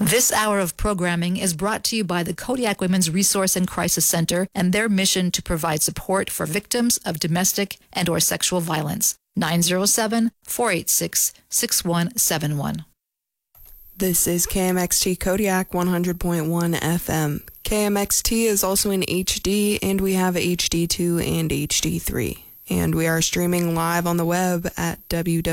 This hour of programming is brought to you by the Kodiak Women's Resource and Crisis Center and their mission to provide support for victims of domestic and/or sexual violence. 907-486-6171. This is KMXT Kodiak 100.1 FM. KMXT is also in HD, and we have HD2 and HD3. And we are streaming live on the web at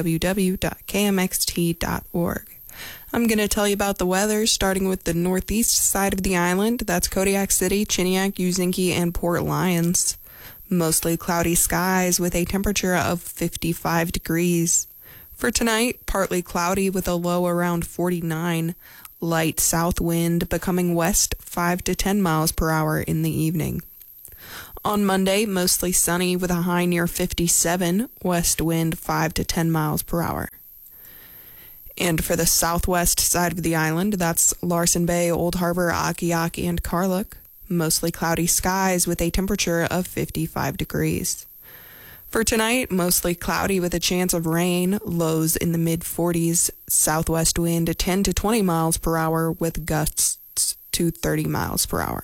www.kmxt.org. I'm going to tell you about the weather, starting with the northeast side of the island. That's Kodiak City, Chiniak, Uzinki, and Port Lions. Mostly cloudy skies with a temperature of 55 degrees. For tonight, partly cloudy with a low around 49. Light south wind becoming west 5 to 10 miles per hour in the evening. On Monday, mostly sunny with a high near 57. West wind 5 to 10 miles per hour. And for the southwest side of the island, that's Larsen Bay, Old Harbor, Akiak, and Karluk. Mostly cloudy skies with a temperature of 55 degrees. For tonight, mostly cloudy with a chance of rain, lows in the mid-40s, southwest wind 10 to 20 miles per hour with gusts to 30 miles per hour.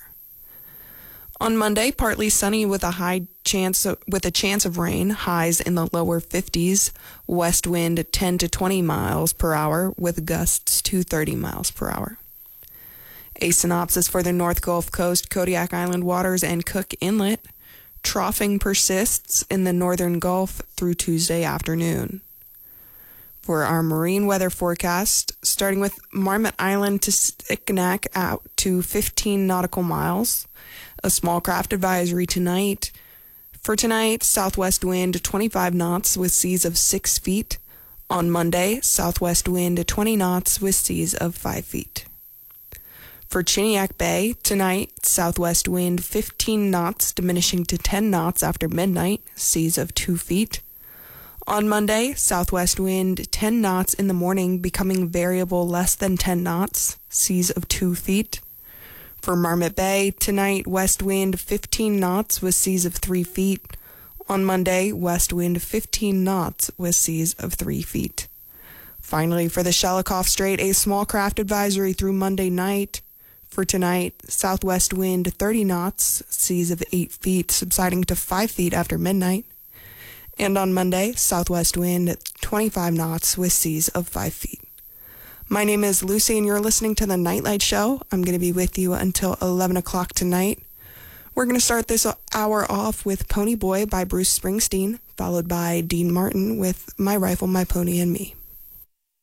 On Monday, partly sunny with a chance of rain, highs in the lower 50s, west wind 10 to 20 miles per hour with gusts to 30 miles per hour. A synopsis for the North Gulf Coast, Kodiak Island waters, and Cook Inlet. Troughing persists in the northern Gulf through Tuesday afternoon. For our marine weather forecast, starting with Marmot Island to Stiknek out to 15 nautical miles. A small craft advisory tonight. For tonight, southwest wind 25 knots with seas of 6 feet. On Monday, southwest wind 20 knots with seas of 5 feet. For Chiniak Bay, tonight, southwest wind 15 knots, diminishing to 10 knots after midnight, seas of 2 feet. On Monday, southwest wind 10 knots in the morning, becoming variable less than 10 knots, seas of 2 feet. For Marmot Bay, tonight, west wind 15 knots with seas of 3 feet. On Monday, west wind 15 knots with seas of 3 feet. Finally, for the Shelikof Strait, a small craft advisory through Monday night. For tonight, southwest wind 30 knots, seas of 8 feet, subsiding to 5 feet after midnight. And on Monday, southwest wind 25 knots with seas of 5 feet. My name is Lucy, and you're listening to The Nightlight Show. I'm going to be with you until 11 o'clock tonight. We're going to start this hour off with Pony Boy by Bruce Springsteen, followed by Dean Martin with My Rifle, My Pony, and Me.